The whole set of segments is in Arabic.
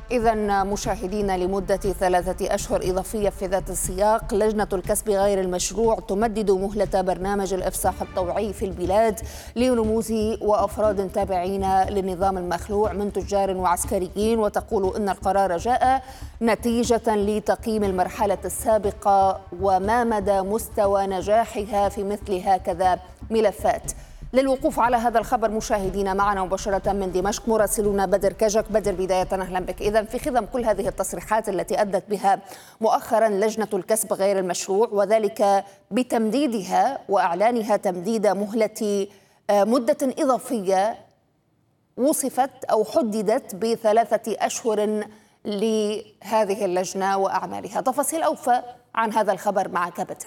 إذا مشاهدينا، لمدة 3 أشهر إضافية في ذات السياق، لجنة الكسب غير المشروع تمدد مهلة برنامج الإفصاح الطوعي في البلاد لرموز وأفراد تابعين للنظام المخلوع من تجار وعسكريين، وتقول إن القرار جاء نتيجة لتقييم المرحلة السابقة وما مدى مستوى نجاحها في مثل هكذا ملفات. للوقوف على هذا الخبر مشاهدينا، معنا مباشرة من دمشق مراسلنا بدر كجك. بدر، بداية أهلا بك. إذن في خضم كل هذه التصريحات التي أدت بها مؤخرا لجنة الكسب غير المشروع، وذلك بتمديدها وإعلانها تمديد مهلة مدة إضافية وصفت أو حددت ب3 أشهر لهذه اللجنة وأعمالها، تفاصيل أوفى عن هذا الخبر معك بدر.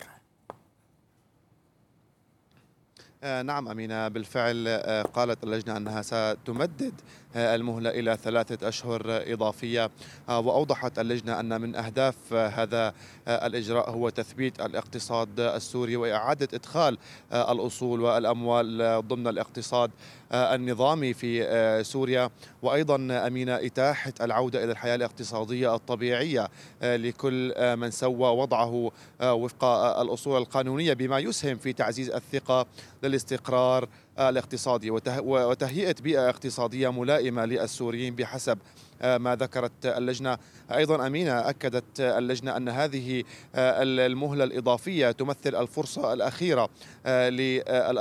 نعم أمينة، بالفعل قالت اللجنة أنها ستمدد المهلة إلى 3 أشهر إضافية، وأوضحت اللجنة أن من أهداف هذا الإجراء هو تثبيت الاقتصاد السوري وإعادة إدخال الأصول والأموال ضمن الاقتصاد النظامي في سوريا، وأيضا أمينة إتاحة العودة إلى الحياة الاقتصادية الطبيعية لكل من سوى وضعه وفق الأصول القانونية، بما يسهم في تعزيز الثقة للاستقرار الاقتصادي وتهيئة بيئة اقتصادية ملائمة للسوريين بحسب ما ذكرت اللجنة. أيضا أمينة، أكدت اللجنة أن هذه المهلة الإضافية تمثل الفرصة الأخيرة